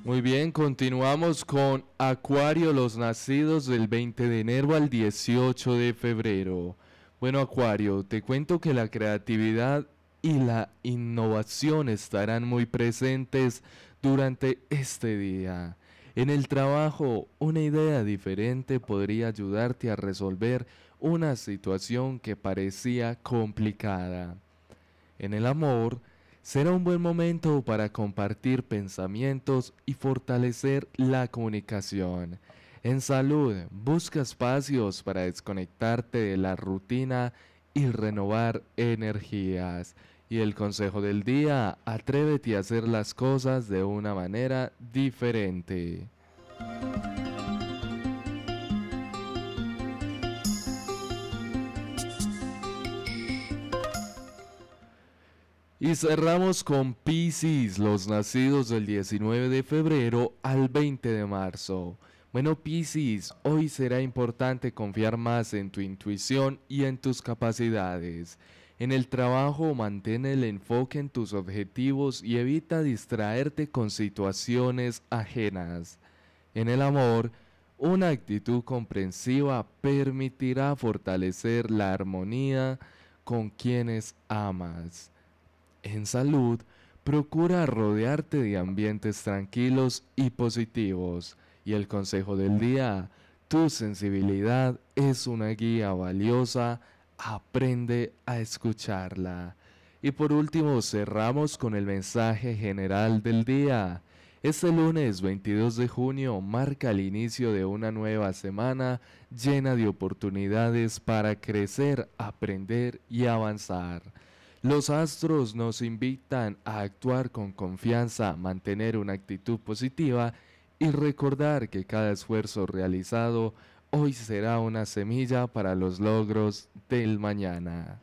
Muy bien, continuamos con Acuario, los nacidos del 20 de enero al 18 de febrero. Bueno, Acuario, te cuento que la creatividad y la innovación estarán muy presentes durante este día. En el trabajo, una idea diferente podría ayudarte a resolver una situación que parecía complicada. En el amor, será un buen momento para compartir pensamientos y fortalecer la comunicación. En salud, busca espacios para desconectarte de la rutina y renovar energías. Y el consejo del día, atrévete a hacer las cosas de una manera diferente. Y cerramos con Piscis, los nacidos del 19 de febrero al 20 de marzo. Bueno, Piscis, hoy será importante confiar más en tu intuición y en tus capacidades. En el trabajo, mantén el enfoque en tus objetivos y evita distraerte con situaciones ajenas. En el amor, una actitud comprensiva permitirá fortalecer la armonía con quienes amas. En salud, procura rodearte de ambientes tranquilos y positivos. Y el consejo del día, tu sensibilidad es una guía valiosa, aprende a escucharla. Y por último, cerramos con el mensaje general del día. Este lunes 22 de junio marca el inicio de una nueva semana llena de oportunidades para crecer, aprender y avanzar. Los astros nos invitan a actuar con confianza, mantener una actitud positiva y recordar que cada esfuerzo realizado hoy será una semilla para los logros del mañana.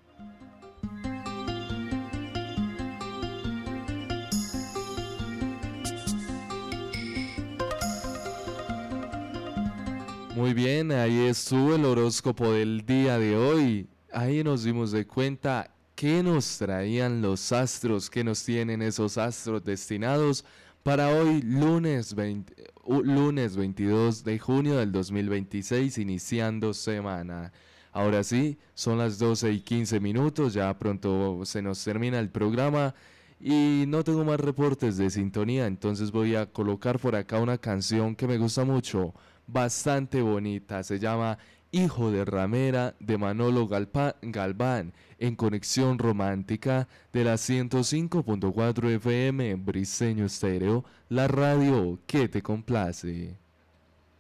Muy bien, ahí estuvo el horóscopo del día de hoy. Ahí nos dimos de cuenta qué nos traían los astros, qué nos tienen esos astros destinados para hoy, lunes 22 de junio del 2026, iniciando semana. Ahora sí, son las 12 y 15 minutos, ya pronto se nos termina el programa y no tengo más reportes de sintonía, entonces voy a colocar por acá una canción que me gusta mucho, bastante bonita, se llama Hijo de Ramera de Manolo Galván, en Conexión Romántica de la 105.4 FM Briseño Estéreo, la radio que te complace.